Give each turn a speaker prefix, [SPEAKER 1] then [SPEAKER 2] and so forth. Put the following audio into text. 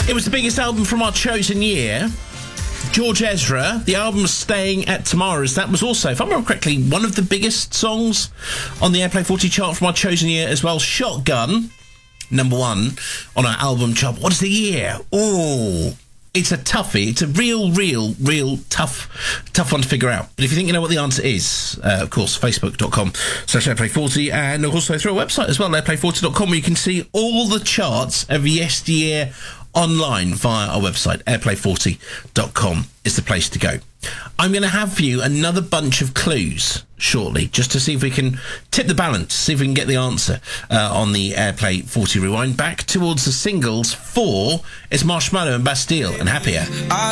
[SPEAKER 1] It was the biggest album from our chosen year. George Ezra, the album Staying at Tomorrow's, that was also, if I remember correctly, one of the biggest songs on the Airplay 40 chart from our chosen year as well. Shotgun, number 1 on our album chart. What is the year? Oh, it's a toughie. It's a real tough one to figure out. But if you think you know what the answer is, of course, facebook.com/Airplay40, and also through a website as well, airplay40.com, where you can see all the charts of yesteryear online via our website. Airplay40.com is the place to go. I'm going to have for you another bunch of clues shortly, just to see if we can tip the balance, see if we can get the answer on the Airplay 40 Rewind. Back towards the singles for it's Marshmallow and Bastille and Happier.